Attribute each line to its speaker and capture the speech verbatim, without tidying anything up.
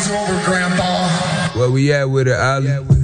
Speaker 1: over, Grandpa.
Speaker 2: Where we at with it, Ali?